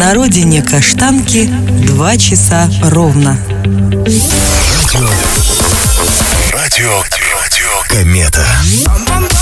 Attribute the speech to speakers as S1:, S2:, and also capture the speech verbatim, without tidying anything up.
S1: На родине Каштанки два часа ровно.
S2: Радио, радио, радио Комета.